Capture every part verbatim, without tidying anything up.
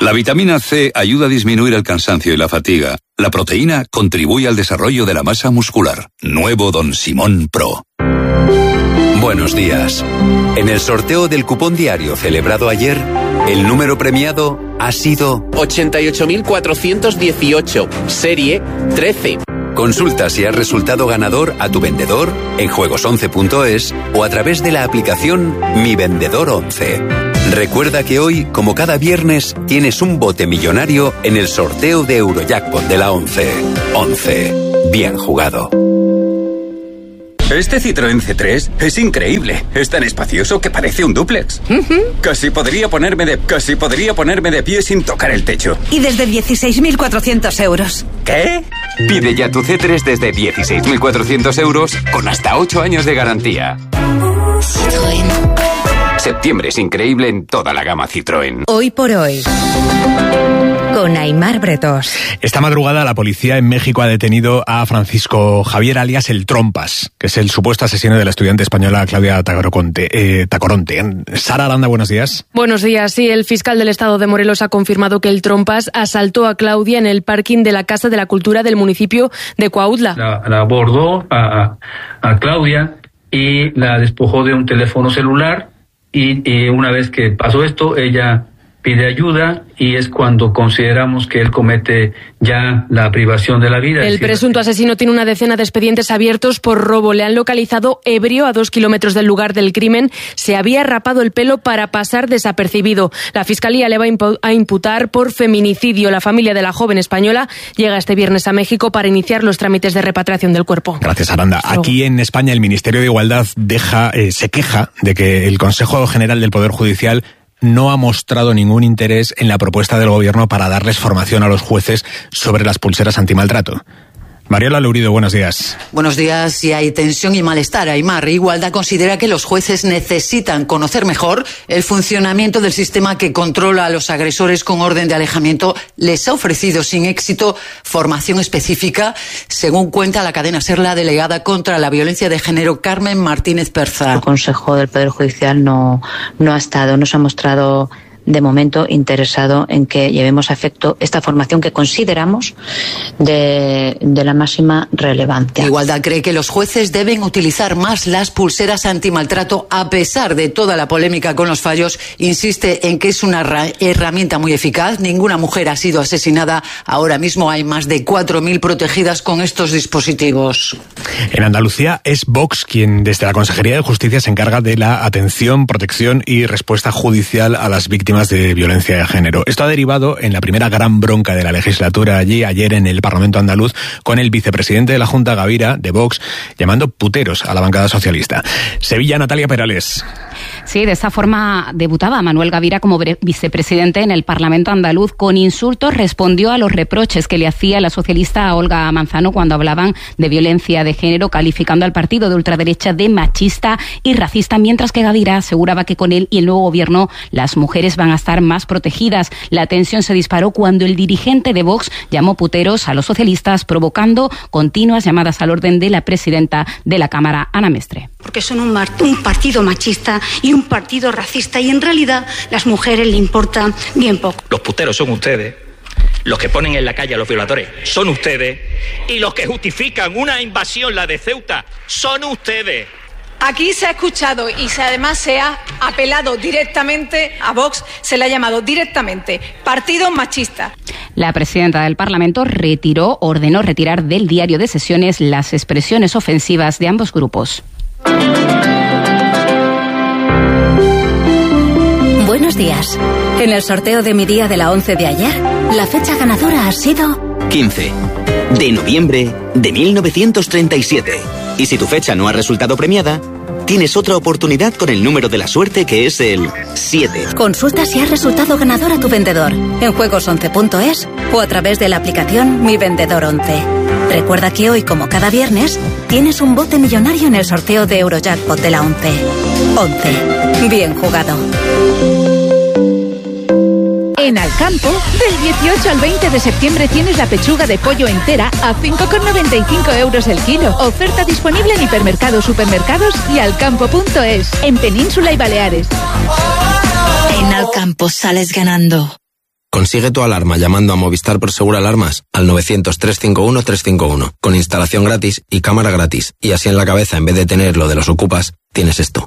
La vitamina C ayuda a disminuir el cansancio y la fatiga. La proteína contribuye al desarrollo de la masa muscular. Nuevo Don Simón Pro. Buenos días. En el sorteo del cupón diario celebrado ayer, el número premiado ha sido ochenta y ocho mil cuatrocientos dieciocho, serie trece. Consulta si has resultado ganador a tu vendedor en juegos once punto es o a través de la aplicación Mi Vendedor once. Recuerda que hoy, como cada viernes, tienes un bote millonario en el sorteo de Eurojackpot de la once. once. Bien jugado. Este Citroën C tres es increíble. Es tan espacioso que parece un dúplex. Uh-huh. Casi podría ponerme de casi podría ponerme de pie sin tocar el techo. Y desde dieciséis mil cuatrocientos euros. ¿Qué? Pide ya tu C tres desde dieciséis mil cuatrocientos euros con hasta ocho años de garantía. Citroën. Septiembre es increíble en toda la gama Citroën. Hoy por hoy, con Aimar Bretos. Esta madrugada la policía en México ha detenido a Francisco Javier alias El Trompas, que es el supuesto asesino de la estudiante española Claudia Tacoronte. Eh, Tacoronte. Sara Aranda, buenos días. Buenos días. Sí, el fiscal del estado de Morelos ha confirmado que El Trompas asaltó a Claudia en el parking de la Casa de la Cultura del municipio de Cuautla. La, la abordó a, a Claudia y la despojó de un teléfono celular. Y, y una vez que pasó esto, ella pide ayuda y es cuando consideramos que él comete ya la privación de la vida. El presunto asesino tiene una decena de expedientes abiertos por robo. Le han localizado ebrio a dos kilómetros del lugar del crimen. Se había rapado el pelo para pasar desapercibido. La Fiscalía le va a imputar por feminicidio. La familia de la joven española llega este viernes a México para iniciar los trámites de repatriación del cuerpo. Gracias, Aranda. Aquí en España el Ministerio de Igualdad deja, eh, se queja de que el Consejo General del Poder Judicial no ha mostrado ningún interés en la propuesta del gobierno para darles formación a los jueces sobre las pulseras antimaltrato. Mariola Lourido, buenos días. Buenos días. Si hay tensión y malestar, Aimar, Igualdad considera que los jueces necesitan conocer mejor el funcionamiento del sistema que controla a los agresores con orden de alejamiento. Les ha ofrecido sin éxito formación específica, según cuenta la cadena SER, la delegada contra la violencia de género, Carmen Martínez Perza. El Consejo del Poder Judicial no, no ha estado, no se ha mostrado de momento interesado en que llevemos a efecto esta formación que consideramos de, de la máxima relevancia. Igualdad cree que los jueces deben utilizar más las pulseras antimaltrato a pesar de toda la polémica con los fallos. Insiste en que es una herramienta muy eficaz. Ninguna mujer ha sido asesinada. Ahora mismo hay más de cuatro mil protegidas con estos dispositivos. En Andalucía es Vox quien desde la Consejería de Justicia se encarga de la atención, protección y respuesta judicial a las víctimas de violencia de género. Esto ha derivado en la primera gran bronca de la legislatura allí ayer en el Parlamento andaluz, con el vicepresidente de la Junta, Gavira, de Vox, llamando puteros a la bancada socialista. Sevilla, Natalia Perales. Sí, de esta forma debutaba Manuel Gavira como vicepresidente en el Parlamento andaluz. Con insultos respondió a los reproches que le hacía la socialista Olga Manzano cuando hablaban de violencia de género, calificando al partido de ultraderecha de machista y racista, mientras que Gavira aseguraba que con él y el nuevo gobierno las mujeres van a estar más protegidas. La tensión se disparó cuando el dirigente de Vox llamó puteros a los socialistas, provocando continuas llamadas al orden de la presidenta de la Cámara, Ana Mestre. Porque son un, un partido machista y un partido racista, y en realidad las mujeres le importan bien poco. Los puteros son ustedes, los que ponen en la calle a los violadores son ustedes, y los que justifican una invasión, la de Ceuta, son ustedes. Aquí se ha escuchado y se, además se ha apelado directamente a Vox, se le ha llamado directamente partido machista. La presidenta del Parlamento retiró, ordenó retirar del diario de sesiones las expresiones ofensivas de ambos grupos. Buenos días. En el sorteo de mi día de la once de ayer, la fecha ganadora ha sido quince de noviembre de mil novecientos treinta y siete. Y si tu fecha no ha resultado premiada, tienes otra oportunidad con el número de la suerte, que es el siete. Consulta si has resultado ganador a tu vendedor en juegos once punto es o a través de la aplicación Mi Vendedor once. Recuerda que hoy, como cada viernes, tienes un bote millonario en el sorteo de Eurojackpot de la once. once. Bien jugado. En Alcampo, del dieciocho al veinte de septiembre tienes la pechuga de pollo entera a cinco con noventa y cinco euros el kilo. Oferta disponible en hipermercados, supermercados y alcampo punto es, en Península y Baleares. En Alcampo sales ganando. Consigue tu alarma llamando a Movistar Prosegur Alarmas al novecientos, trescientos cincuenta y uno, trescientos cincuenta y uno, con instalación gratis y cámara gratis. Y así en la cabeza, en vez de tener lo de los ocupas, tienes esto.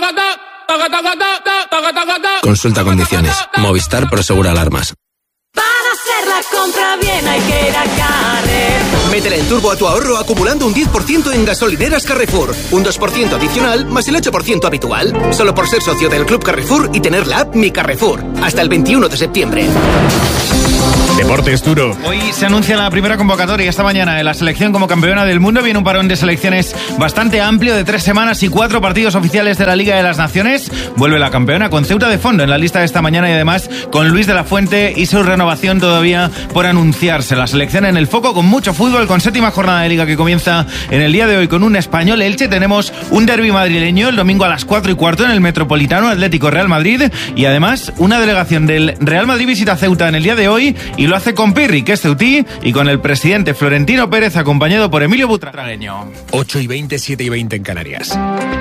Consulta condiciones. Movistar Prosegur Alarmas. Para hacer la compra bien hay que ir a Carrefour. Métele en turbo a tu ahorro acumulando un diez por ciento en gasolineras Carrefour. Un dos por ciento adicional más el ocho por ciento habitual. Solo por ser socio del Club Carrefour y tener la app Mi Carrefour. Hasta el veintiuno de septiembre. Deportes duro. Hoy se anuncia la primera convocatoria esta mañana en la selección como campeona del mundo. Viene un parón de selecciones bastante amplio de tres semanas y cuatro partidos oficiales de la Liga de las Naciones. Vuelve la campeona con Ceuta de fondo en la lista de esta mañana y además con Luis de la Fuente y su renovación todavía por anunciarse. La selección en el foco con mucho fútbol, con séptima jornada de Liga que comienza en el día de hoy con un Español Elche. Tenemos un derbi madrileño el domingo a las cuatro y cuarto en el Metropolitano, Atlético Real Madrid, y además una delegación del Real Madrid visita Ceuta en el día de hoy y lo hace con Pirri, que es ceutí, y con el presidente Florentino Pérez acompañado por Emilio Butragueño. ocho y veinte, siete y veinte en Canarias.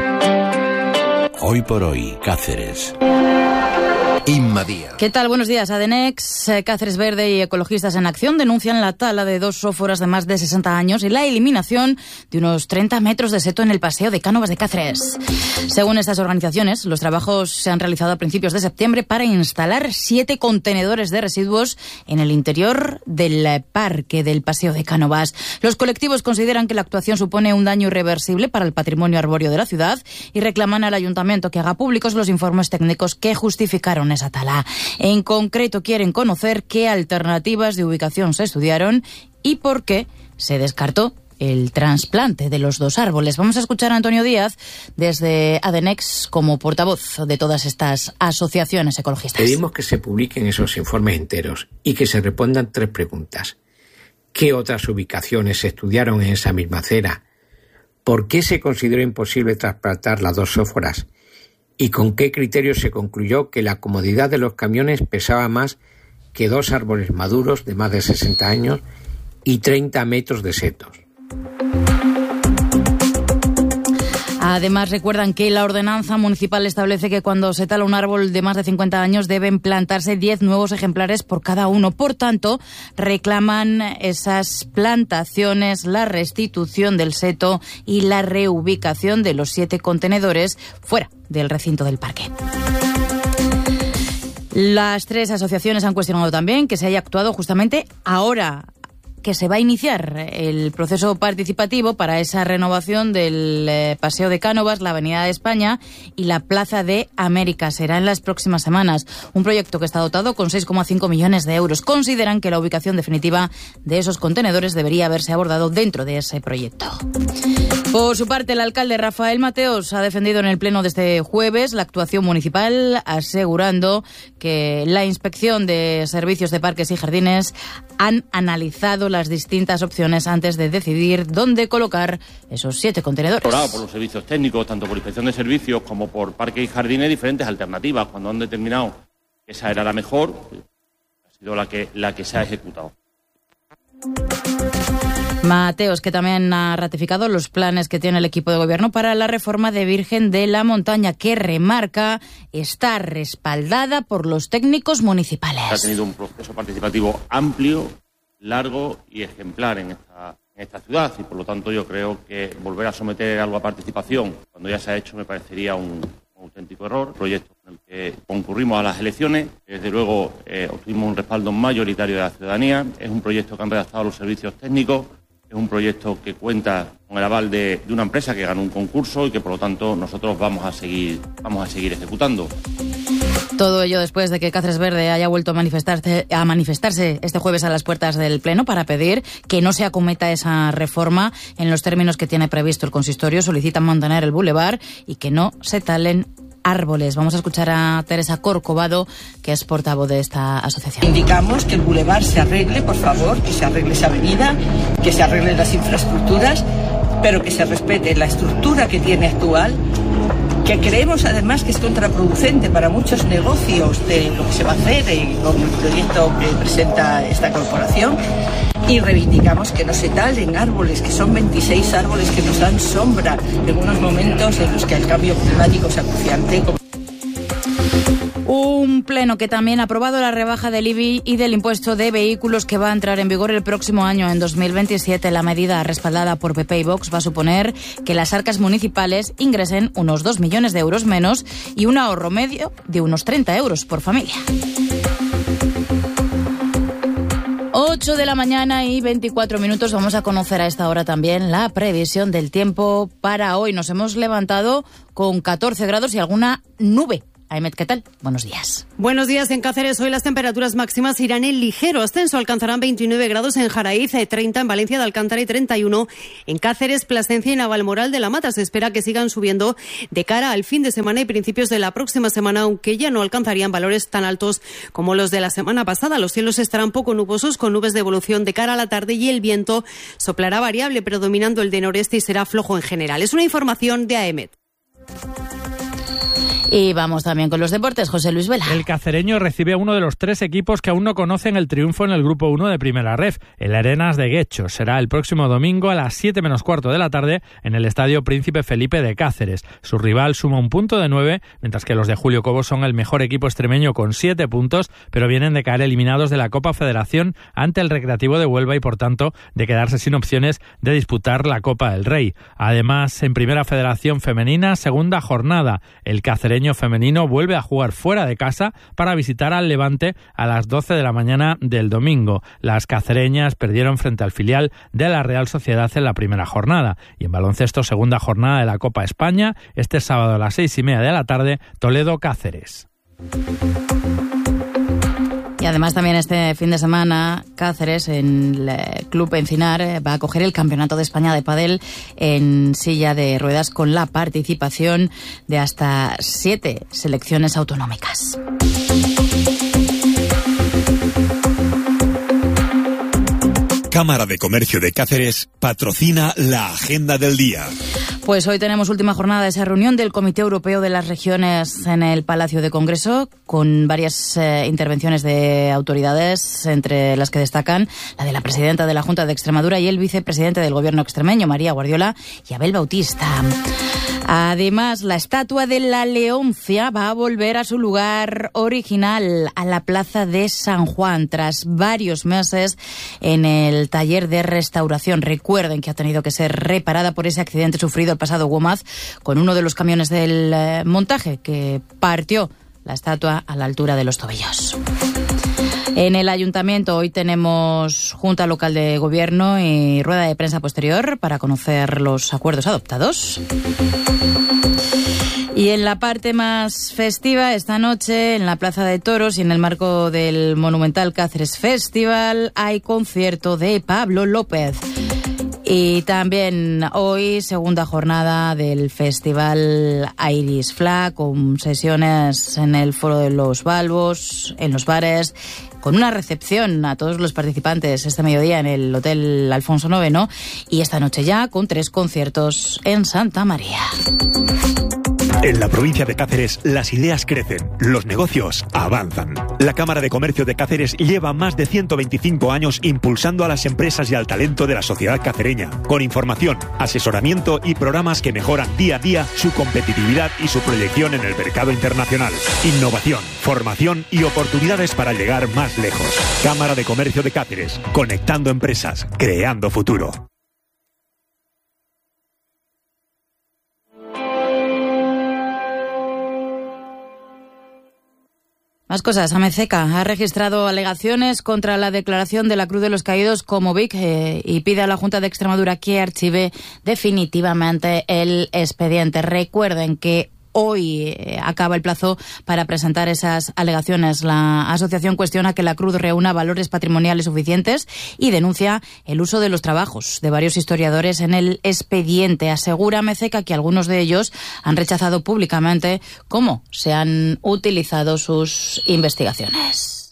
Hoy por hoy, Cáceres. Inma Díaz. ¿Qué tal? Buenos días. Adenex, Cáceres Verde y Ecologistas en Acción denuncian la tala de dos sóforas de más de sesenta años y la eliminación de unos treinta metros de seto en el paseo de Cánovas de Cáceres. Según estas organizaciones, los trabajos se han realizado a principios de septiembre para instalar siete contenedores de residuos en el interior del parque del paseo de Cánovas. Los colectivos consideran que la actuación supone un daño irreversible para el patrimonio arbóreo de la ciudad y reclaman al ayuntamiento que haga públicos los informes técnicos que justificaron esa tala. En concreto, quieren conocer qué alternativas de ubicación se estudiaron y por qué se descartó el trasplante de los dos árboles. Vamos a escuchar a Antonio Díaz desde Adenex como portavoz de todas estas asociaciones ecologistas. Pedimos que se publiquen esos informes enteros y que se respondan tres preguntas. ¿Qué otras ubicaciones se estudiaron en esa misma acera? ¿Por qué se consideró imposible trasplantar las dos sóforas? ¿Y con qué criterio se concluyó que la comodidad de los camiones pesaba más que dos árboles maduros de más de sesenta años y treinta metros de setos? Además, recuerdan que la ordenanza municipal establece que cuando se tala un árbol de más de cincuenta años deben plantarse diez nuevos ejemplares por cada uno. Por tanto, reclaman esas plantaciones, la restitución del seto y la reubicación de los siete contenedores fuera del recinto del parque. Las tres asociaciones han cuestionado también que se haya actuado justamente ahora que se va a iniciar el proceso participativo para esa renovación del eh, Paseo de Cánovas, la Avenida de España y la Plaza de América. Será en las próximas semanas. Un proyecto que está dotado con seis coma cinco millones de euros. Consideran que la ubicación definitiva de esos contenedores debería haberse abordado dentro de ese proyecto. Por su parte, el alcalde Rafael Mateos ha defendido en el pleno de este jueves la actuación municipal, asegurando que la Inspección de Servicios de Parques y Jardines han analizado las distintas opciones antes de decidir dónde colocar esos siete contenedores. Por los servicios técnicos, tanto por Inspección de Servicios como por Parques y Jardines, diferentes alternativas. Cuando han determinado que esa era la mejor, ha sido la que, la que se ha ejecutado. Mateos, que también ha ratificado los planes que tiene el equipo de gobierno para la reforma de Virgen de la Montaña, que remarca está respaldada por los técnicos municipales. Ha tenido un proceso participativo amplio, largo y ejemplar en esta, en esta ciudad y por lo tanto yo creo que volver a someter algo a participación cuando ya se ha hecho me parecería un, un auténtico error. Proyecto en el que concurrimos a las elecciones, desde luego eh, obtuvimos un respaldo mayoritario de la ciudadanía, es un proyecto que han redactado los servicios técnicos, es un proyecto que cuenta con el aval de, de una empresa que ganó un concurso y que por lo tanto nosotros vamos a seguir, vamos a seguir ejecutando. Todo ello después de que Cáceres Verde haya vuelto a manifestarse, a manifestarse este jueves a las puertas del Pleno para pedir que no se acometa esa reforma en los términos que tiene previsto el consistorio. Solicitan mantener el bulevar y que no se talen árboles. Vamos a escuchar a Teresa Corcovado, que es portavoz de esta asociación. Indicamos que el bulevar se arregle, por favor, que se arregle esa avenida, que se arreglen las infraestructuras, pero que se respete la estructura que tiene actual, que creemos además que es contraproducente para muchos negocios de lo que se va a hacer eh, con el proyecto que presenta esta corporación, y reivindicamos que no se talen árboles, que son veintiséis árboles que nos dan sombra en unos momentos en los que el cambio climático es acuciante. Un pleno que también ha aprobado la rebaja del I B I y del impuesto de vehículos que va a entrar en vigor el próximo año, en dos mil veintisiete. La medida respaldada por P P y Vox va a suponer que las arcas municipales ingresen unos dos millones de euros menos y un ahorro medio de unos treinta euros por familia. ocho de la mañana y veinticuatro minutos. Vamos a conocer a esta hora también la previsión del tiempo para hoy. Nos hemos levantado con catorce grados y alguna nube. Aimet, ¿qué tal? Buenos días. Buenos días. En Cáceres hoy las temperaturas máximas irán en ligero ascenso. Alcanzarán veintinueve grados en Jaraíz, treinta en Valencia de Alcántara y treinta y uno en Cáceres, Plasencia y Navalmoral de la Mata. Se espera que sigan subiendo de cara al fin de semana y principios de la próxima semana, aunque ya no alcanzarían valores tan altos como los de la semana pasada. Los cielos estarán poco nubosos, con nubes de evolución de cara a la tarde, y el viento soplará variable, predominando el de noreste, y será flojo en general. Es una información de Aimet. Y vamos también con los deportes. José Luis Vela. El cacereño recibe a uno de los tres equipos que aún no conocen el triunfo en el Grupo uno de Primera Ref, el Arenas de Guecho. Será el próximo domingo a las siete menos cuarto de la tarde en el Estadio Príncipe Felipe de Cáceres. Su rival suma un punto de nueve, mientras que los de Julio Cobo son el mejor equipo extremeño con siete puntos, pero vienen de caer eliminados de la Copa Federación ante el Recreativo de Huelva y, por tanto, de quedarse sin opciones de disputar la Copa del Rey. Además, en Primera Federación Femenina, segunda jornada, el cacereño femenino vuelve a jugar fuera de casa para visitar al Levante a las doce de la mañana del domingo. Las cacereñas perdieron frente al filial de la Real Sociedad en la primera jornada. Y en baloncesto, segunda jornada de la Copa España, este sábado a las seis y media de la tarde, Toledo-Cáceres. Y además también este fin de semana Cáceres, en el Club Encinar, va a acoger el Campeonato de España de Pádel en silla de ruedas, con la participación de hasta siete selecciones autonómicas. Cámara de Comercio de Cáceres patrocina la Agenda del Día. Pues hoy tenemos última jornada de esa reunión del Comité Europeo de las Regiones en el Palacio de Congreso, con varias eh, intervenciones de autoridades, entre las que destacan la de la presidenta de la Junta de Extremadura y el vicepresidente del Gobierno extremeño, María Guardiola, y Abel Bautista. Además, la estatua de la Leoncia va a volver a su lugar original, a la Plaza de San Juan, tras varios meses en el taller de restauración. Recuerden que ha tenido que ser reparada por ese accidente sufrido el pasado Guamaz con uno de los camiones del eh, montaje, que partió la estatua a la altura de los tobillos. En el Ayuntamiento hoy tenemos Junta Local de Gobierno y rueda de prensa posterior para conocer los acuerdos adoptados. Y en la parte más festiva, esta noche, en la Plaza de Toros y en el marco del Monumental Cáceres Festival, hay concierto de Pablo López. Y también hoy, segunda jornada del Festival Iris Fla, con sesiones en el Foro de los Balbos, en los bares, con una recepción a todos los participantes este mediodía en el Hotel Alfonso noveno, y esta noche ya con tres conciertos en Santa María. En la provincia de Cáceres, las ideas crecen, los negocios avanzan. La Cámara de Comercio de Cáceres lleva más de ciento veinticinco años impulsando a las empresas y al talento de la sociedad cacereña, con información, asesoramiento y programas que mejoran día a día su competitividad y su proyección en el mercado internacional. Innovación, formación y oportunidades para llegar más lejos. Cámara de Comercio de Cáceres, conectando empresas, creando futuro. Más cosas. Amezeca ha registrado alegaciones contra la declaración de la Cruz de los Caídos como V I C eh, y pide a la Junta de Extremadura que archive definitivamente el expediente. Recuerden que hoy eh, acaba el plazo para presentar esas alegaciones. La asociación cuestiona que la Cruz reúna valores patrimoniales suficientes y denuncia el uso de los trabajos de varios historiadores en el expediente. Asegura Mezeca que algunos de ellos han rechazado públicamente cómo se han utilizado sus investigaciones.